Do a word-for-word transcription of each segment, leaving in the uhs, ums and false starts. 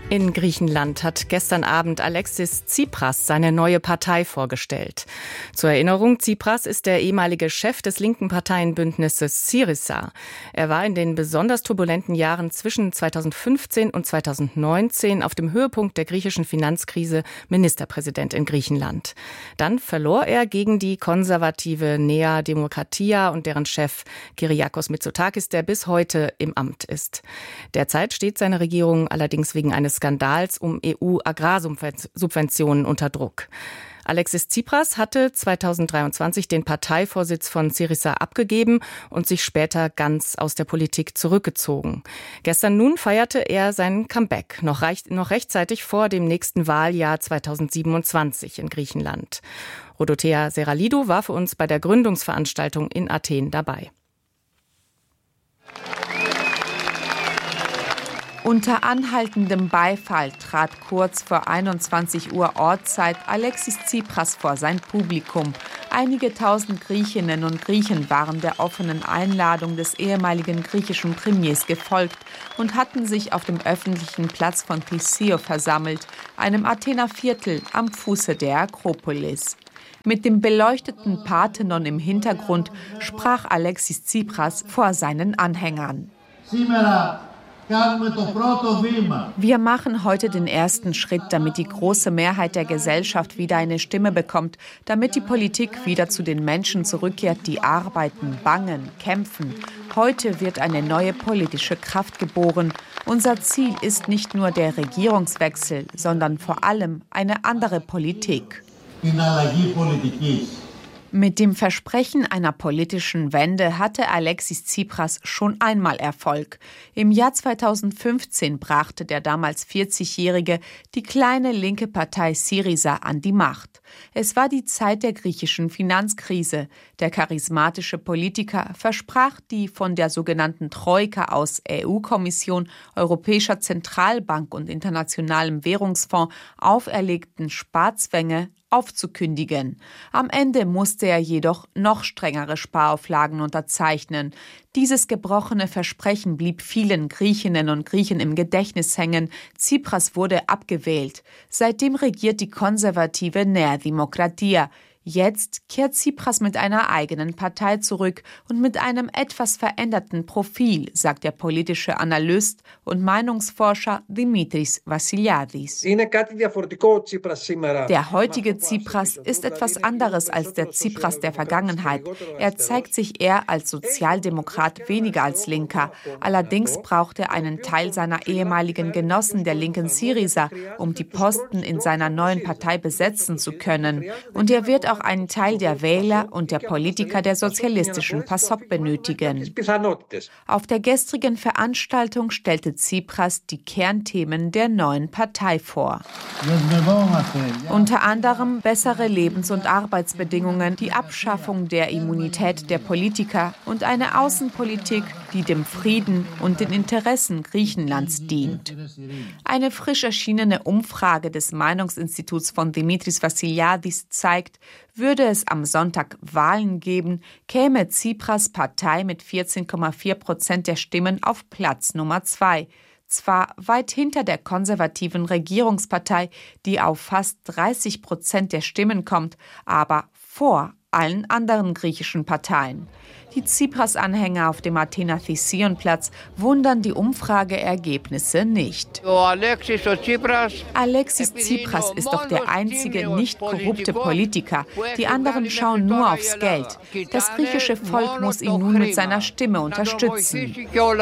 In Griechenland hat gestern Abend Alexis Tsipras seine neue Partei vorgestellt. Zur Erinnerung, Tsipras ist der ehemalige Chef des linken Parteienbündnisses Syriza. Er war in den besonders turbulenten Jahren zwischen zweitausendfünfzehn und zweitausendneunzehn auf dem Höhepunkt der griechischen Finanzkrise Ministerpräsident in Griechenland. Dann verlor er gegen die konservative Nea Demokratia und deren Chef Kyriakos Mitsotakis, der bis heute im Amt ist. Derzeit steht seine Regierung allerdings wegen eines Skandals um E U-Agrarsubventionen unter Druck. Alexis Tsipras hatte zweitausenddreiundzwanzig den Parteivorsitz von Syriza abgegeben und sich später ganz aus der Politik zurückgezogen. Gestern nun feierte er sein Comeback, noch, recht, noch rechtzeitig vor dem nächsten Wahljahr zweitausendsiebenundzwanzig in Griechenland. Rodothea Seralidou war für uns bei der Gründungsveranstaltung in Athen dabei. Unter anhaltendem Beifall trat kurz vor einundzwanzig Uhr Ortszeit Alexis Tsipras vor sein Publikum. Einige tausend Griechinnen und Griechen waren der offenen Einladung des ehemaligen griechischen Premiers gefolgt und hatten sich auf dem öffentlichen Platz von Theseo versammelt, einem Athener Viertel am Fuße der Akropolis. Mit dem beleuchteten Parthenon im Hintergrund sprach Alexis Tsipras vor seinen Anhängern. Wir machen heute den ersten Schritt, damit die große Mehrheit der Gesellschaft wieder eine Stimme bekommt, damit die Politik wieder zu den Menschen zurückkehrt, die arbeiten, bangen, kämpfen. Heute wird eine neue politische Kraft geboren. Unser Ziel ist nicht nur der Regierungswechsel, sondern vor allem eine andere Politik. Mit dem Versprechen einer politischen Wende hatte Alexis Tsipras schon einmal Erfolg. Im Jahr zweitausendfünfzehn brachte der damals vierzigjährige die kleine linke Partei Syriza an die Macht. Es war die Zeit der griechischen Finanzkrise. Der charismatische Politiker versprach die von der sogenannten Troika aus E U-Kommission, Europäischer Zentralbank und Internationalem Währungsfonds auferlegten Sparzwänge aufzukündigen. Am Ende musste er jedoch noch strengere Sparauflagen unterzeichnen. Dieses gebrochene Versprechen blieb vielen Griechinnen und Griechen im Gedächtnis hängen. Tsipras wurde abgewählt. Seitdem regiert die konservative Nea Demokratia. Jetzt kehrt Tsipras mit einer eigenen Partei zurück und mit einem etwas veränderten Profil, sagt der politische Analyst und Meinungsforscher Dimitris Vassiliadis. Der heutige Tsipras ist etwas anderes als der Tsipras der Vergangenheit. Er zeigt sich eher als Sozialdemokrat, weniger als Linker. Allerdings braucht er einen Teil seiner ehemaligen Genossen der linken Syriza, um die Posten in seiner neuen Partei besetzen zu können. Und er wird auch auch einen Teil der Wähler und der Politiker der sozialistischen PASOK benötigen. Auf der gestrigen Veranstaltung stellte Tsipras die Kernthemen der neuen Partei vor. Unter anderem bessere Lebens- und Arbeitsbedingungen, die Abschaffung der Immunität der Politiker und eine Außenpolitik, die dem Frieden und den Interessen Griechenlands dient. Eine frisch erschienene Umfrage des Meinungsinstituts von Dimitris Vassiliadis zeigt, würde es am Sonntag Wahlen geben, käme Tsipras Partei mit vierzehn Komma vier Prozent der Stimmen auf Platz Nummer zwei. Zwar weit hinter der konservativen Regierungspartei, die auf fast dreißig Prozent der Stimmen kommt, aber vor allen anderen griechischen Parteien. Die Tsipras-Anhänger auf dem Athener Theseion-Platz wundern die Umfrageergebnisse nicht. Alexis Tsipras ist doch der einzige nicht korrupte Politiker. Die anderen schauen nur aufs Geld. Das griechische Volk muss ihn nun mit seiner Stimme unterstützen.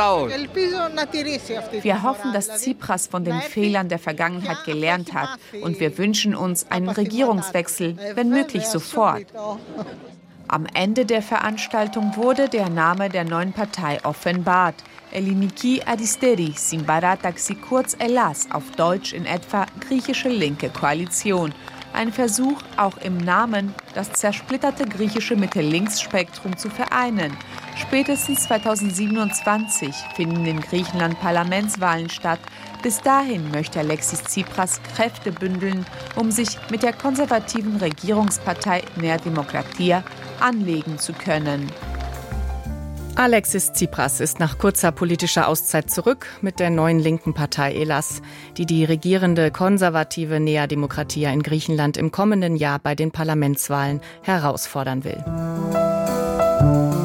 Wir hoffen, dass Tsipras von den Fehlern der Vergangenheit gelernt hat. Und wir wünschen uns einen Regierungswechsel, wenn möglich sofort. Am Ende der Veranstaltung wurde der Name der neuen Partei offenbart. Eliniki Aristeri Symbarattaxi, kurz Elas, auf Deutsch in etwa griechische linke Koalition. Ein Versuch, auch im Namen das zersplitterte griechische Mitte-Links-Spektrum zu vereinen. Spätestens zweitausendsiebenundzwanzig finden in Griechenland Parlamentswahlen statt. Bis dahin möchte Alexis Tsipras Kräfte bündeln, um sich mit der konservativen Regierungspartei Nea Demokratia anlegen zu können. Alexis Tsipras ist nach kurzer politischer Auszeit zurück mit der neuen linken Partei Elas, die die regierende konservative Nea Demokratia in Griechenland im kommenden Jahr bei den Parlamentswahlen herausfordern will.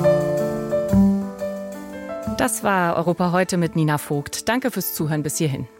Das war Europa heute mit Nina Vogt. Danke fürs Zuhören bis hierhin.